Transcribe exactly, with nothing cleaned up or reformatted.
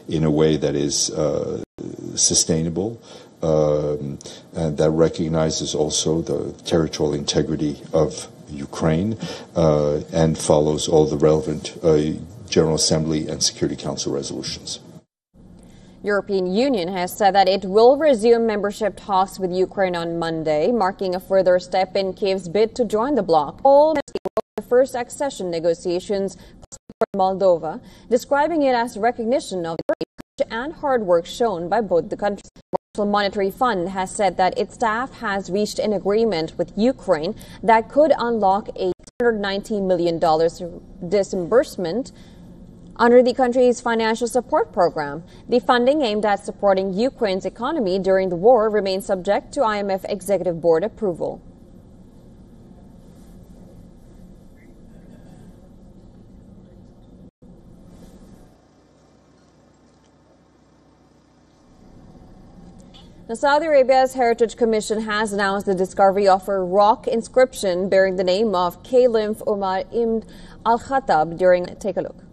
in a way that is uh, sustainable, um, and that recognizes also the territorial integrity of Ukraine uh, and follows all the relevant uh, General Assembly and Security Council resolutions. European Union has said that it will resume membership talks with Ukraine on Monday, marking a further step in Kiev's bid to join the bloc. All the first accession negotiations for Moldova, describing it as recognition of the courage and hard work shown by both the countries. The International Monetary Fund has said that its staff has reached an agreement with Ukraine that could unlock a two hundred ninety million dollars disbursement under the country's financial support program. The funding aimed at supporting Ukraine's economy during the war remains subject to I M F Executive Board approval. Now, Saudi Arabia's Heritage Commission has announced the discovery of a rock inscription bearing the name of Caliph Umar ibn al-Khattab during. Take a look.